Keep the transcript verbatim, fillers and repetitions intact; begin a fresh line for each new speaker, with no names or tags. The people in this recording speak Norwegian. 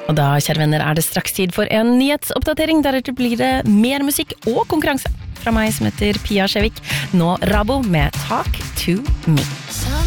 Og da, kjære venner, er det straks tid for en nyhetsoppdatering. Deretter blir det mer musikk og konkurranse fra meg som heter Pia Skjevik. Nå Rabo med Talk to Me.